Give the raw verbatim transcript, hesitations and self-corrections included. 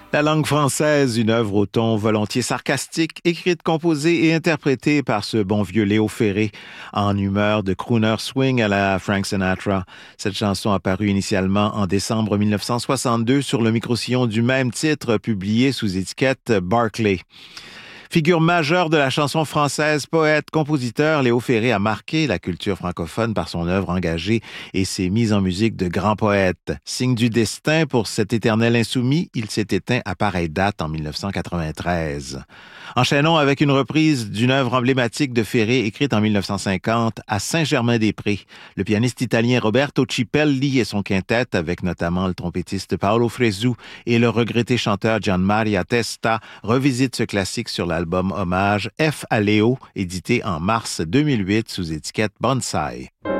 La langue française, une œuvre au ton volontiers sarcastique, écrite, composée et interprétée par ce bon vieux Léo Ferré, en humeur de crooner swing à la Frank Sinatra. Cette chanson apparut initialement en décembre mille neuf cent soixante-deux sur le microsillon du même titre, publié sous étiquette Barclay. Figure majeure de la chanson française, poète, compositeur, Léo Ferré a marqué la culture francophone par son œuvre engagée et ses mises en musique de grands poètes. Signe du destin pour cet éternel insoumis, il s'est éteint à pareille date en mille neuf cent quatre-vingt-treize. Enchaînons avec une reprise d'une œuvre emblématique de Ferré écrite en mille neuf cent cinquante à Saint-Germain-des-Prés. Le pianiste italien Roberto Cipelli et son quintet, avec notamment le trompettiste Paolo Fresu et le regretté chanteur Gianmaria Testa, revisitent ce classique sur l'album hommage F à Léo, édité en mars deux mille huit sous étiquette Bonsai.